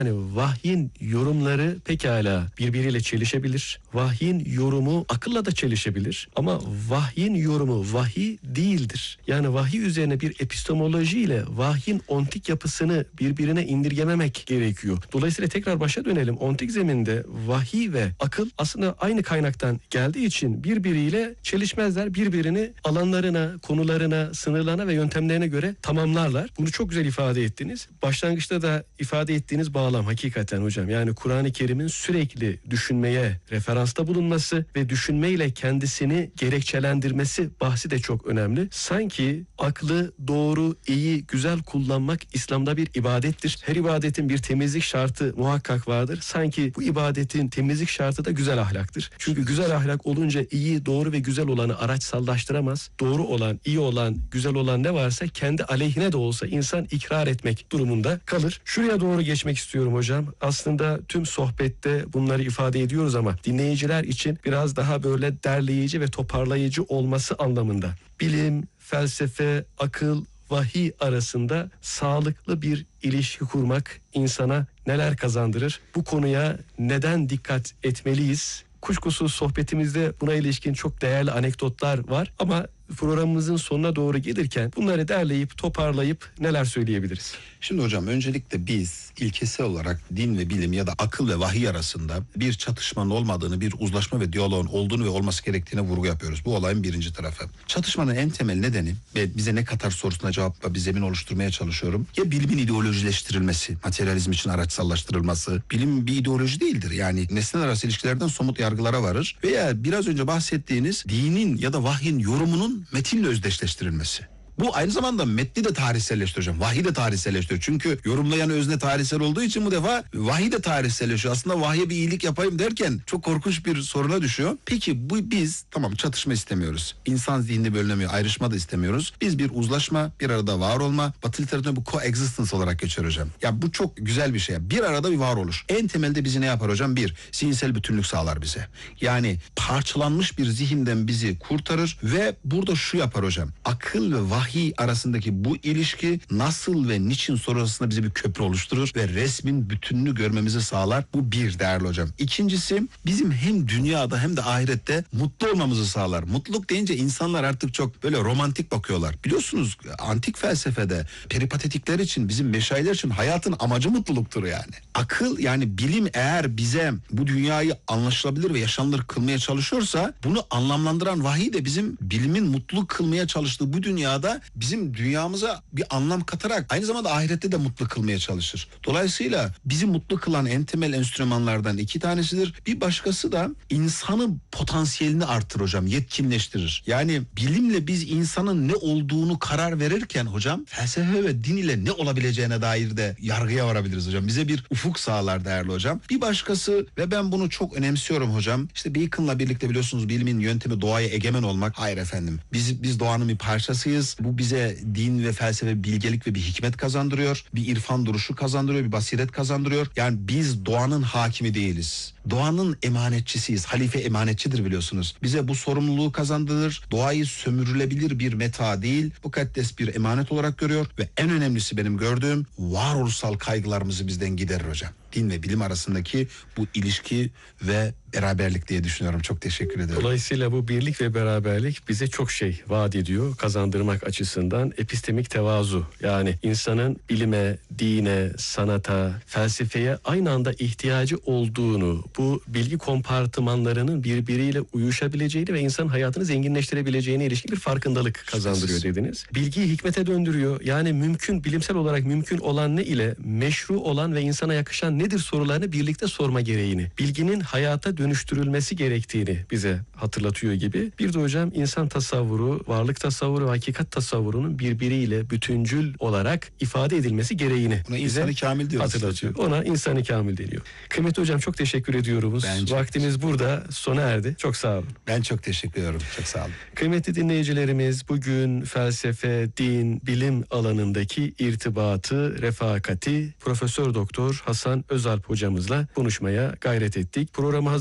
Yani vahyin yorumları pekala birbiriyle çelişebilir. Vahyin yorumu akılla da çelişebilir. Ama vahyin yorumu vahiy değildir. Yani vahiy üzerine bir epistemoloji ile vahyin ontik yapısını birbirine indirgememek gerekiyor. Dolayısıyla tekrar başa dönelim. Ontik zeminde vahiy ve akıl aslında aynı kaynaktan geldiği için birbiriyle çelişmezler. Birbirini alanlarına, konularına, sınırlarına ve yöntemlerine göre tamamlarlar. Bunu çok güzel ifade ettiniz. Başlangıçta da ifade ettiğiniz bağlam hakikaten hocam. Yani Kur'an-ı Kerim'in sürekli düşünmeye referansta bulunması ve düşünmeyle kendisini gerekçelendirmesi bahsi de çok önemli. Sanki aklı doğru, iyi, güzel kullanmak İslam'da bir ibadettir. Her ibadetin bir temizlik şartı muhakkak vardır. Sanki bu ibadetin temizlik şartı da güzel ahlaktır. Çünkü güzel ahlak olunca iyi, doğru ve güzel olanı araçsallaştıramaz. Doğru olan, iyi olan, güzel olan ne varsa kendi aleyhine de olsa insan ikrar etmek durumunda kalır. Şuraya doğru geçmek istiyorum hocam. Aslında tüm sohbette bunları ifade ediyoruz ama dinleyiciler için biraz daha böyle derleyici ve toparlayıcı olması anlamında. Bilim, felsefe, akıl, vahiy arasında sağlıklı bir ilişki kurmak insana neler kazandırır? Bu konuya neden dikkat etmeliyiz? Kuşkusuz sohbetimizde buna ilişkin çok değerli anekdotlar var ama programımızın sonuna doğru gelirken bunları derleyip toparlayıp neler söyleyebiliriz? Şimdi hocam öncelikle biz ilkesel olarak din ve bilim ya da akıl ve vahiy arasında bir çatışmanın olmadığını, bir uzlaşma ve diyaloğun olduğunu ve olması gerektiğine vurgu yapıyoruz. Bu olayın birinci tarafı. Çatışmanın en temel nedeni ve bize ne katar sorusuna cevapla bir zemin oluşturmaya çalışıyorum. Ya bilimin ideolojileştirilmesi, materyalizm için araçsallaştırılması. Bilim bir ideoloji değildir. Yani nesneler arası ilişkilerden somut yargılara varır. Veya biraz önce bahsettiğiniz dinin ya da vahyin yorumunun metinle özdeşleştirilmesi. Bu aynı zamanda metni de tarihselleştiriyor hocam. Vahiy de tarihselleştiriyor. Çünkü yorumlayan özne tarihsel olduğu için bu defa vahiy de tarihselleşiyor. Aslında vahye bir iyilik yapayım derken çok korkunç bir soruna düşüyor. Peki biz tamam çatışma istemiyoruz. İnsan zihnini bölünemiyor. Ayrışma da istemiyoruz. Biz bir uzlaşma, bir arada var olma. Batı literatüründe bu coexistence olarak geçer hocam. Ya bu çok güzel bir şey. Bir arada bir varoluş. En temelde bizi ne yapar hocam? Bir, zihinsel bütünlük sağlar bize. Yani parçalanmış bir zihinden bizi kurtarır ve burada şu yapar hocam. Akıl ve vahiy arasındaki bu ilişki nasıl ve niçin sonrasında bize bir köprü oluşturur ve resmin bütününü görmemizi sağlar. Bu bir değerli hocam. İkincisi bizim hem dünyada hem de ahirette mutlu olmamızı sağlar. Mutluluk deyince insanlar artık çok böyle romantik bakıyorlar. Biliyorsunuz antik felsefede peripatetikler için, bizim meşayihler için hayatın amacı mutluluktur yani. Akıl yani bilim eğer bize bu dünyayı anlaşılabilir ve yaşanılır kılmaya çalışıyorsa bunu anlamlandıran vahiy de bizim bilimin mutluluk kılmaya çalıştığı bu dünyada bizim dünyamıza bir anlam katarak aynı zamanda ahirette de mutlu kılmaya çalışır. Dolayısıyla bizi mutlu kılan en temel enstrümanlardan iki tanesidir. Bir başkası da insanın potansiyelini artırır hocam, yetkinleştirir. Yani bilimle biz insanın ne olduğunu karar verirken hocam felsefe ve din ile ne olabileceğine dair de yargıya varabiliriz hocam. Bize bir ufuk sağlar değerli hocam. Bir başkası ve ben bunu çok önemsiyorum hocam. İşte Bacon'la birlikte biliyorsunuz bilimin yöntemi doğaya egemen olmak. Hayır efendim. Biz doğanın bir parçasıyız. Bu bize din ve felsefe, bilgelik ve bir hikmet kazandırıyor. Bir irfan duruşu kazandırıyor, bir basiret kazandırıyor. Yani biz doğanın hakimi değiliz. Doğanın emanetçisiyiz. Halife emanetçidir biliyorsunuz. Bize bu sorumluluğu kazandırır. Doğayı sömürülebilir bir meta değil, mukaddes bir emanet olarak görüyor ve en önemlisi benim gördüğüm varoluşsal kaygılarımızı bizden giderir hocam. Din ve bilim arasındaki bu ilişki ve beraberlik diye düşünüyorum. Çok teşekkür ederim. Dolayısıyla bu birlik ve beraberlik bize çok şey vaat ediyor kazandırmak açısından. Epistemik tevazu, yani insanın bilime, dine, sanata, felsefeye aynı anda ihtiyacı olduğunu, bu bilgi kompartımanlarının birbiriyle uyuşabileceğini ve insanın hayatını zenginleştirebileceğine ilişkin bir farkındalık kazandırıyor dediniz. Bilgiyi hikmete döndürüyor. Yani mümkün, bilimsel olarak mümkün olan ne ile meşru olan ve insana yakışan nedir sorularını birlikte sorma gereğini, bilginin hayata dönüştürülmesi gerektiğini bize hatırlatıyor gibi. Bir de hocam insan tasavvuru, varlık tasavvuru ve hakikat tasavvurunun birbiriyle bütüncül olarak ifade edilmesi gereğini buna bize insanı kamil diyoruz. hatırlatıyor. Ona insanı kamil deniyor. Kıymetli hocam çok teşekkür ediyoruz. Vaktimiz burada sona erdi. Çok sağ olun. Ben çok teşekkür ediyorum. Çok sağ olun. Kıymetli dinleyicilerimiz, bugün felsefe, din, bilim alanındaki irtibatı, refakati Profesör Doktor Hasan Özalp hocamızla konuşmaya gayret ettik. Programı hazırlayan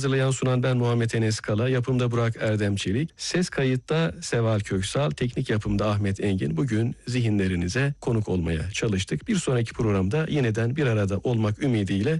hazırlayan sunan ben Muhammed Enes Kala, yapımda Burak Erdem Çelik, ses kayıtta Seval Köksal, teknik yapımda Ahmet Engin. Bugün zihinlerinize konuk olmaya çalıştık. Bir sonraki programda yeniden bir arada olmak ümidiyle